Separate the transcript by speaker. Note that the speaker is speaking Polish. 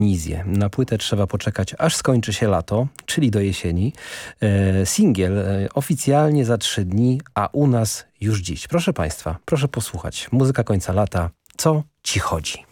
Speaker 1: Nizję. Na płytę trzeba poczekać, aż skończy się lato, czyli do jesieni. Singiel oficjalnie za 3 dni, a u nas już dziś. Proszę Państwa, proszę posłuchać. Muzyka końca lata. Co ci chodzi?